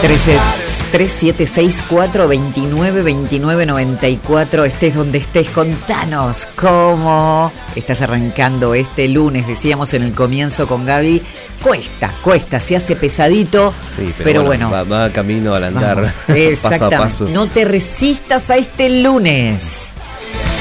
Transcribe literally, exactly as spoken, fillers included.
tres siete seis cuatro dos nueve dos nueve nueve cuatro. Estés donde estés, contanos cómo estás arrancando este lunes. Decíamos en el comienzo con Gaby, cuesta, cuesta, se hace pesadito, sí, pero, pero bueno, bueno, va, va camino al andar. Vamos, exactamente. Paso a paso. No te resistas a este lunes.